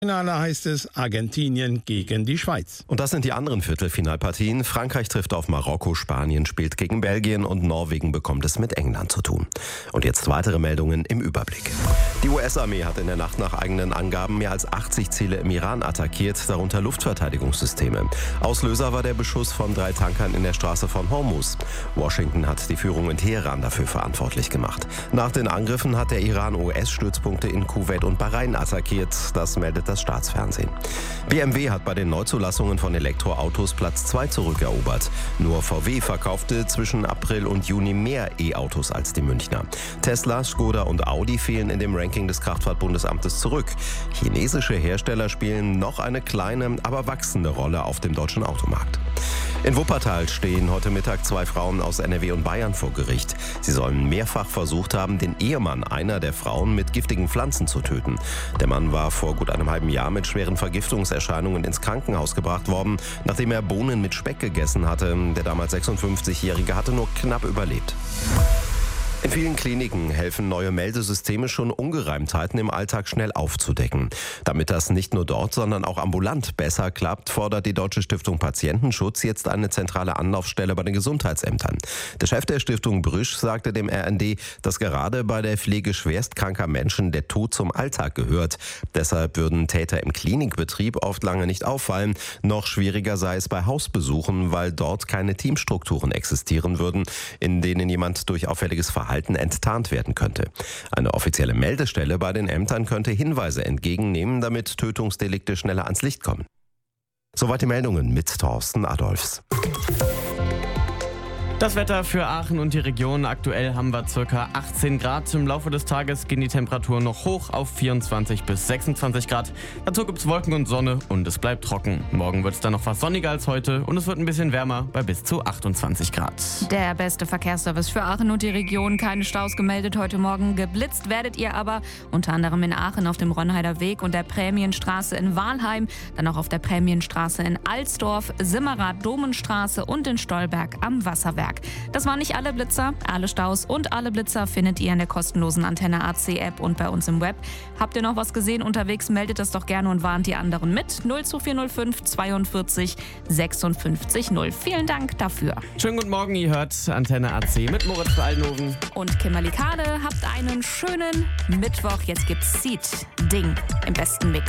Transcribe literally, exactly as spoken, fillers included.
Finale heißt es Argentinien gegen die Schweiz. Und das sind die anderen Viertelfinalpartien. Frankreich trifft auf Marokko, Spanien spielt gegen Belgien und Norwegen bekommt es mit England zu tun. Und jetzt weitere Meldungen im Überblick. Die U S-Armee hat in der Nacht nach eigenen Angaben mehr als achtzig Ziele im Iran attackiert, darunter Luftverteidigungssysteme. Auslöser war der Beschuss von drei Tankern in der Straße von Hormuz. Washington hat die Führung in Teheran dafür verantwortlich gemacht. Nach den Angriffen hat der Iran U S-Stützpunkte in Kuwait und Bahrain attackiert. Das meldet das Staatsfernsehen. B M W hat bei den Neuzulassungen von Elektroautos Platz zwei zurückerobert. Nur V W verkaufte zwischen April und Juni mehr E-Autos als die Münchner. Tesla, Skoda und Audi fehlen in dem Ranking des Kraftfahrtbundesamtes zurück. Chinesische Hersteller spielen noch eine kleine, aber wachsende Rolle auf dem deutschen Automarkt. In Wuppertal stehen heute Mittag zwei Frauen aus N R W und Bayern vor Gericht. Sie sollen mehrfach versucht haben, den Ehemann einer der Frauen mit giftigen Pflanzen zu töten. Der Mann war vor gut einem halben Jahr mit schweren Vergiftungserscheinungen ins Krankenhaus gebracht worden, nachdem er Bohnen mit Speck gegessen hatte. Der damals sechsundfünfzigjährige hatte nur knapp überlebt. In vielen Kliniken helfen neue Meldesysteme schon, Ungereimtheiten im Alltag schnell aufzudecken. Damit das nicht nur dort, sondern auch ambulant besser klappt, fordert die Deutsche Stiftung Patientenschutz jetzt eine zentrale Anlaufstelle bei den Gesundheitsämtern. Der Chef der Stiftung Brüsch sagte dem R N D, dass gerade bei der Pflege schwerstkranker Menschen der Tod zum Alltag gehört. Deshalb würden Täter im Klinikbetrieb oft lange nicht auffallen. Noch schwieriger sei es bei Hausbesuchen, weil dort keine Teamstrukturen existieren würden, in denen jemand durch auffälliges Verhalten enttarnt werden könnte. Eine offizielle Meldestelle bei den Ämtern könnte Hinweise entgegennehmen, damit Tötungsdelikte schneller ans Licht kommen. Soweit die Meldungen mit Thorsten Adolfs. Das Wetter für Aachen und die Region. Aktuell haben wir ca. achtzehn Grad. Im Laufe des Tages gehen die Temperaturen noch hoch auf vierundzwanzig bis sechsundzwanzig Grad. Dazu gibt es Wolken und Sonne und es bleibt trocken. Morgen wird es dann noch was sonniger als heute und es wird ein bisschen wärmer bei bis zu achtundzwanzig Grad. Der beste Verkehrsservice für Aachen und die Region. Keine Staus gemeldet heute Morgen. Geblitzt werdet ihr aber unter anderem in Aachen auf dem Ronnheider Weg und der Prämienstraße in Wahlheim. Dann auch auf der Prämienstraße in Alsdorf, Simmerath, Domenstraße und in Stolberg am Wasserwerk. Das waren nicht alle Blitzer. Alle Staus und alle Blitzer findet ihr in der kostenlosen Antenne A C App und bei uns im Web. Habt ihr noch was gesehen unterwegs, meldet das doch gerne und warnt die anderen mit. null zwei vier null fünf zweiundvierzig sechsundfünfzig null. Vielen Dank dafür. Schönen guten Morgen, ihr hört Antenne A C mit Moritz Aldenhoven und Kimberly Kade. Habt einen schönen Mittwoch. Jetzt gibt's Seed Ding im besten Mix.